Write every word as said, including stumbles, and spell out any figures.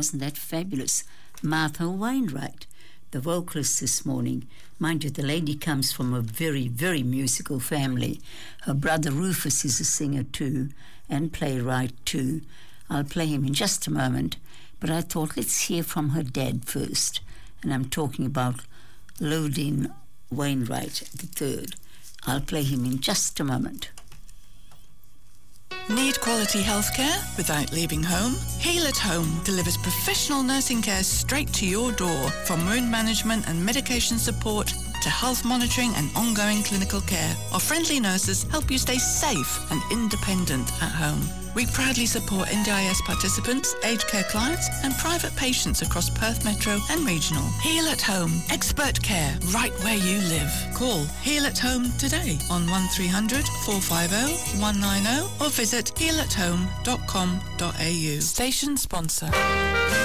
wasn't that fabulous? Martha Wainwright, the vocalist this morning. Mind you, the lady comes from a very, very musical family. Her brother Rufus is a singer too, and playwright too. I'll play him in just a moment, but I thought let's hear from her dad first. And I'm talking about Lodin Wainwright the third. I'll play him in just a moment. Need quality healthcare without leaving home? Heal at Home delivers professional nursing care straight to your door, from wound management and medication support to health monitoring and ongoing clinical care. Our friendly nurses help you stay safe and independent at home. We proudly support N D I S participants, aged care clients and private patients across Perth Metro and Regional. Heal at Home. Expert care right where you live. Call Heal at Home today on one three hundred, four five zero, one nine zero or visit heal at home dot com dot a u. Station sponsor.